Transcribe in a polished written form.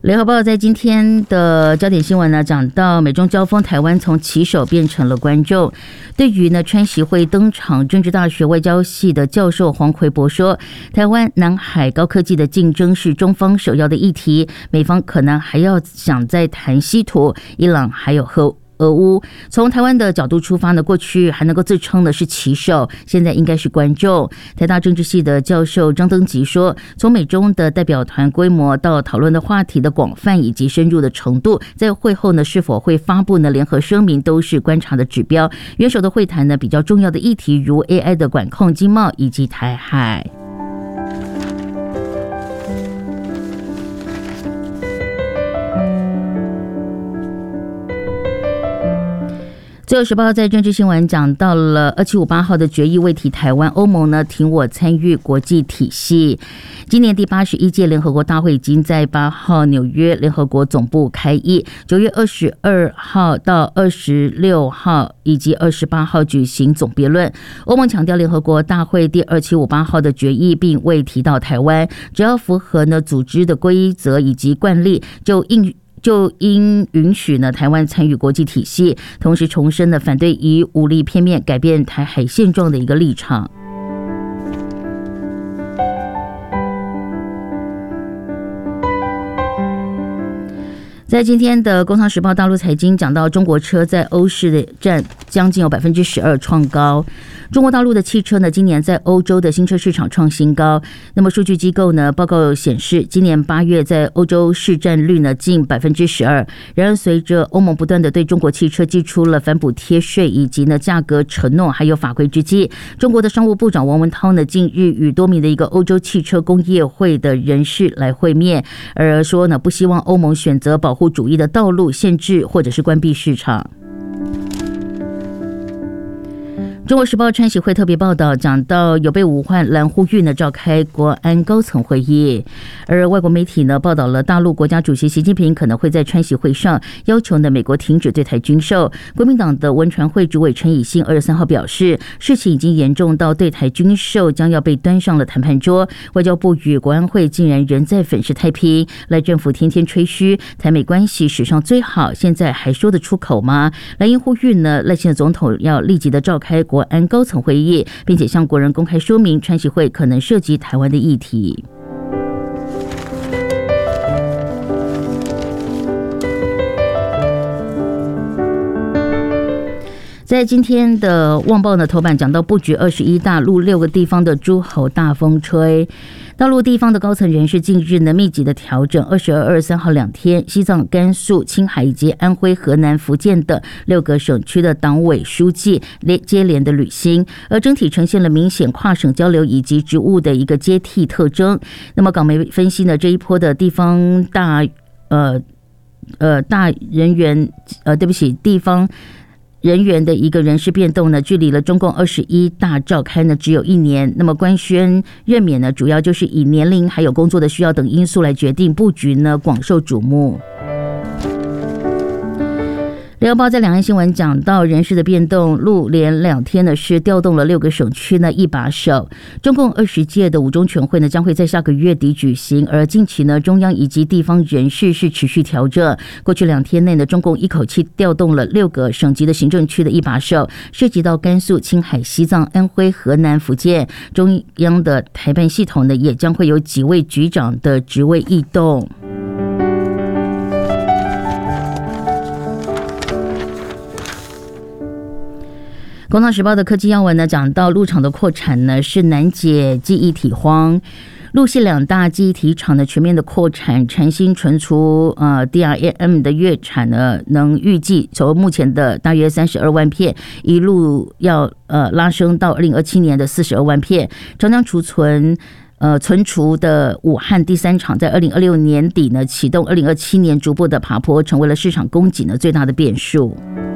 联合报在今天的焦点新闻呢，讲到美中交锋，台湾从棋手变成了观众。对于呢川习会登场，政治大学外交系的教授黄奎博说，台湾南海高科技的竞争是中方首要的议题，美方可能还要想再谈稀土、伊朗还有俄乌。从台湾的角度出发呢，过去还能够自称的是棋手，现在应该是观众。台大政治系的教授张登吉说，从美中的代表团规模到讨论的话题的广泛以及深入的程度，在会后呢是否会发布呢联合声明，都是观察的指标。元首的会谈呢，比较重要的议题如 AI 的管控、经贸以及台海。自由时报在政治新闻讲到了2758号的决议未提台湾，欧盟呢挺我参与国际体系。今年第81届联合国大会已经在8号纽约联合国总部开议，9月22号到26号以及28号举行总辩论。欧盟强调联合国大会第2758号的决议并未提到台湾，只要符合呢组织的规则以及惯例，就应允许呢台湾参与国际体系，同时重申了反对以武力片面改变台海现状的一个立场。在今天的工商时报大陆财经讲到，中国车在欧市的占将近有 12% 创高。中国大陆的汽车呢，今年在欧洲的新车市场创新高。那么数据机构呢报告显示，今年8月在欧洲市占率呢近 12%。然而随着欧盟不断的对中国汽车寄出了反补贴税以及呢价格承诺还有法规之际，中国的商务部长王文涛呢近日与多名的一个欧洲汽车工业会的人士来会面，而说呢不希望欧盟选择保护主义的道路，限制或者是关闭市场。中国时报川习会特别报道讲到，有备无患，蓝呼吁呢召开国安高层会议。而外国媒体呢报道了大陆国家主席习近平可能会在川习会上要求呢美国停止对台军售。国民党的文传会主委陈以信23号表示，事情已经严重到对台军售将要被端上了谈判桌。外交部与国安会竟然仍在粉饰太平，赖政府天天吹嘘台美关系史上最好，现在还说得出口吗？蓝营呼吁呢赖清德总统要立即的召开国安高层会议，并且向国人公开说明川习会可能涉及台湾的议题。在今天的旺报呢头版讲到，布局21大陆6个地方的诸侯大风吹。大陆地方的高层人士近日呢密集的调整22、23号2天西藏、甘肃、青海以及安徽、河南、福建等6个省区的党委书记接连的履新，而整体呈现了明显跨省交流以及职务的一个接替特征。那么港媒分析呢，这一波的地方大人员地方人员的一个人事变动呢，距离了中共21大召开呢只有1年。那么官宣任免呢，主要就是以年龄还有工作的需要等因素来决定，布局呢广受瞩目。联合报在两岸新闻讲到人事的变动，陆连2天呢是调动了6个省区呢一把手。中共20届的5中全会呢将会在下个月底举行，而近期呢中央以及地方人事是持续调整。过去2天内呢，中共一口气调动了6个省级的行政区的一把手，涉及到甘肃、青海、西藏、安徽、河南、福建。中央的台办系统呢也将会有几位局长的职位异动。工商时报的科技要闻呢讲到，陆厂的扩产呢是难解记忆体荒。陆系2大记忆体厂的全面的扩产，全新存储DRAM 的月产呢能预计从目前的大约32万片，一路要拉升到2027年的42万片。长江存储的武汉第3厂在2026年底呢启动，2027年逐步的爬坡，成为了市场供给呢最大的变数。